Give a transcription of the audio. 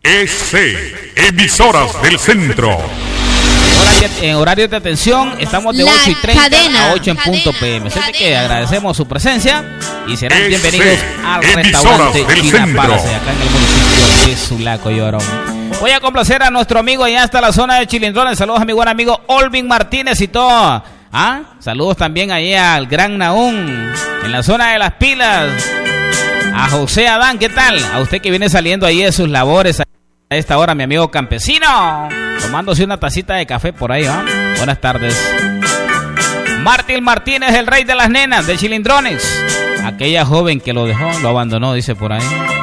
Emisoras del Centro. En horario de atención estamos de 8:30 a 8 en punto PM. Así que agradecemos su presencia y serán bienvenidos al restaurante China Palace, acá en el municipio de Sulaco, Llorón. Voy a complacer a nuestro amigo allá hasta la zona de Chilindrones. Saludos a mi buen amigo Olvin Martínez y todo. Saludos también ahí al Gran Naún en la zona de Las Pilas. A José Adán, ¿qué tal? A usted que viene saliendo ahí de sus labores a esta hora, mi amigo campesino, tomándose una tacita de café por ahí, Buenas tardes. Martín Martínez, el rey de las nenas de Chilindrones. Aquella joven que lo dejó, lo abandonó, dice por ahí.